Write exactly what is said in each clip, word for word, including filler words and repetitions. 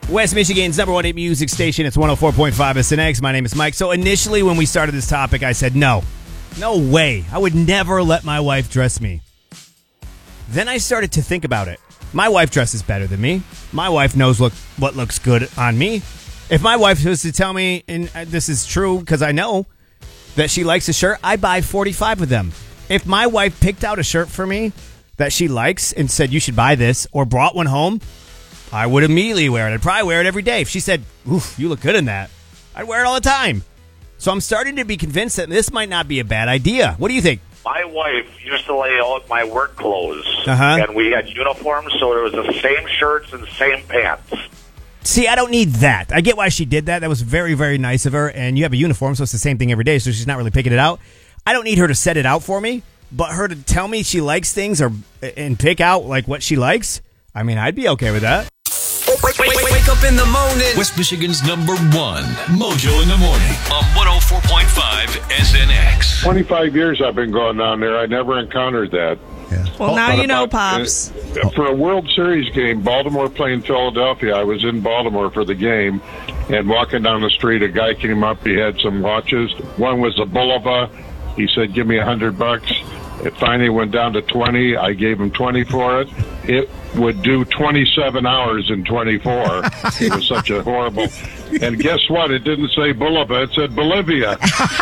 West Michigan's number one hit music station. It's one oh four point five S N X. My name is Mike. So initially when we started this topic, I said, no, no way. I would never let my wife dress me. Then I started to think about it. My wife dresses better than me. My wife knows look what looks good on me. If my wife was to tell me, and this is true because I know, that she likes a shirt, I buy forty-five of them. If my wife picked out a shirt for me that she likes and said, you should buy this, or brought one home, I would immediately wear it. I'd probably wear it every day. If she said, oof, you look good in that, I'd wear it all the time. So I'm starting to be convinced that this might not be a bad idea. What do you think? My wife used to lay out my work clothes, uh-huh. and we had uniforms, so there was the same shirts and same pants. See, I don't need that. I get why she did that. That was very, very nice of her, and you have a uniform, so it's the same thing every day, so she's not really picking it out. I don't need her to set it out for me, but her to tell me she likes things or and pick out like what she likes, I mean, I'd be okay with that. Wake, wake, wake, wake up in the morning. West Michigan's number one, Mojo in the Morning on one oh four point five S N X. twenty-five years I've been going down there. I never encountered that. Yeah. Well, now you know, Pops. For a World Series game, Baltimore playing Philadelphia, I was in Baltimore for the game, and walking down the street, a guy came up. He had some watches. One was a Bulova. He said, give me a hundred bucks. It finally went down to twenty. I gave him twenty for it. It would do twenty-seven hours in twenty-four. It was such a horrible. And guess what? It didn't say Bulova. It said Bolivia.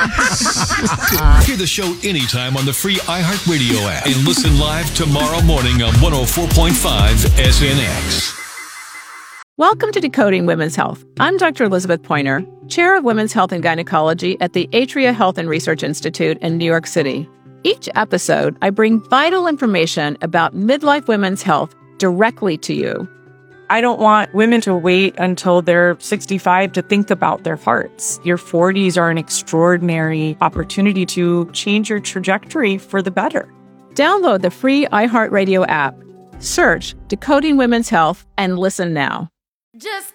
Hear the show anytime on the free iHeartRadio app. And listen live tomorrow morning on one oh four point five S N X. Welcome to Decoding Women's Health. I'm Doctor Elizabeth Pointer, Chair of Women's Health and Gynecology at the Atria Health and Research Institute in New York City. Each episode, I bring vital information about midlife women's health directly to you. I don't want women to wait until they're sixty-five to think about their farts. Your forties are an extraordinary opportunity to change your trajectory for the better. Download the free iHeartRadio app, search Decoding Women's Health, and listen now. Just